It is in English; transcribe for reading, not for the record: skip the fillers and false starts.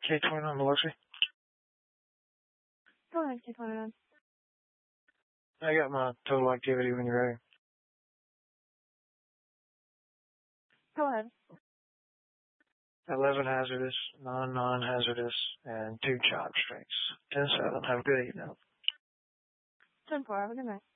K29 Biloxi. Go ahead, K29. I got my total activity when you're ready. Go ahead. 11 hazardous, 9 non-hazardous, and 2 job strengths. 10-7. Have a good evening. 10-4. Have a good night.